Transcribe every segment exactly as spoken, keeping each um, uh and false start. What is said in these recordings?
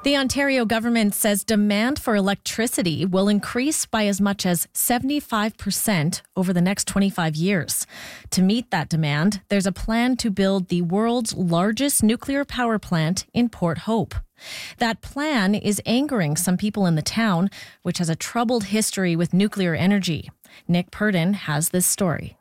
The Ontario government says demand for electricity will increase by as much as seventy-five percent over the next twenty-five years. To meet that demand, there's a plan to build the world's largest nuclear power plant in Port Hope. That plan is angering some people in the town, which has a troubled history with nuclear energy. Nick Purdon has this story.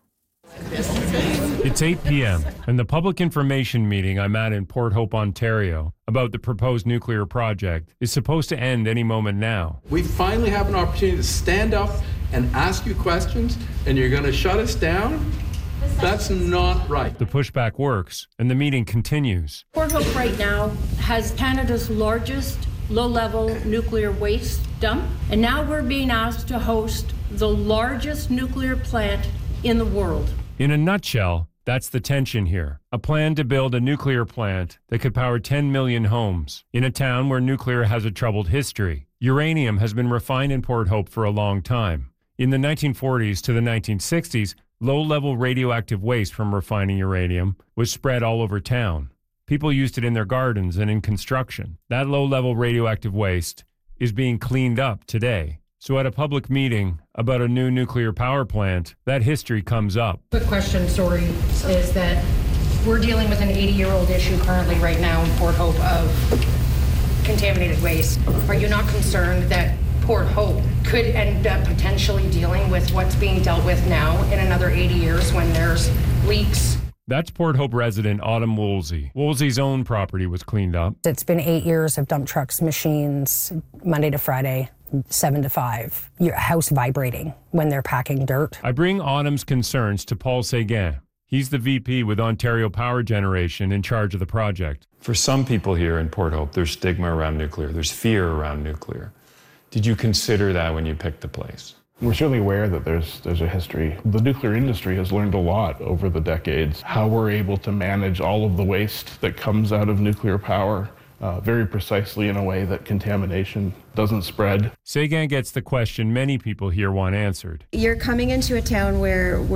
It's eight p.m. and the public information meeting I'm at in Port Hope, Ontario, about the proposed nuclear project is supposed to end any moment now. We finally have an opportunity to stand up and ask you questions, and you're going to shut us down? That's not right. The pushback works, and the meeting continues. Port Hope right now has Canada's largest low-level nuclear waste dump, and now we're being asked to host the largest nuclear plant in the world. In a nutshell, that's the tension here. A plan to build a nuclear plant that could power ten million homes in a town where nuclear has a troubled history. Uranium has been refined in Port Hope for a long time. In the nineteen forties to the nineteen sixties, low-level radioactive waste from refining uranium was spread all over town. People used it in their gardens and in construction. That low-level radioactive waste is being cleaned up today. So at a public meeting about a new nuclear power plant, that history comes up. Quick question, sorry, is that we're dealing with an eighty-year-old issue currently right now in Port Hope of contaminated waste. Are you not concerned that Port Hope could end up potentially dealing with what's being dealt with now in another eighty years when there's leaks? That's Port Hope resident Autumn Woolsey. Woolsey's own property was cleaned up. It's been eight years of dump trucks, machines, Monday to Friday, seven to five. Your house vibrating when they're packing dirt. I bring Autumn's concerns to Paul Séguin. He's the V P with Ontario Power Generation in charge of the project. For some people here in Port Hope, there's stigma around nuclear. There's fear around nuclear. Did you consider that when you picked the place? We're certainly aware that there's there's a history. The nuclear industry has learned a lot over the decades, how we're able to manage all of the waste that comes out of nuclear power uh, very precisely in a way that contamination doesn't spread. Séguin gets the question many people here want answered. You're coming into a town where